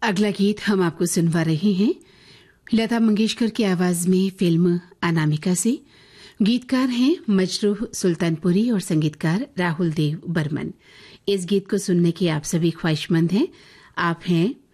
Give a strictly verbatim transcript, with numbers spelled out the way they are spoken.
अगला गीत हम आपको सुनवा रहे हैं लता मंगेशकर की आवाज में फिल्म अनामिका से। गीतकार हैं मजरूह सुल्तानपुरी और संगीतकार राहुल देव बर्मन। इस गीत को सुनने की आप सभी ख्वाहिशमंद हैं। आप हैं